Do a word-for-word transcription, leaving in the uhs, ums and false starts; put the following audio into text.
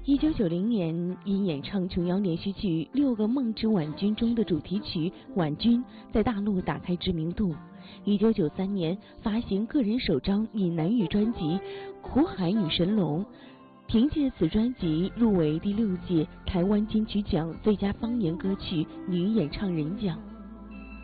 一九九零年，因演唱琼瑶连续剧《六个梦之婉君》中的主题曲《婉君》在大陆打开知名度。一九九三年发行个人首张闽南语专辑《苦海女神龙》，凭借此专辑入围第六届台湾金曲奖最佳方言歌曲女演唱人奖。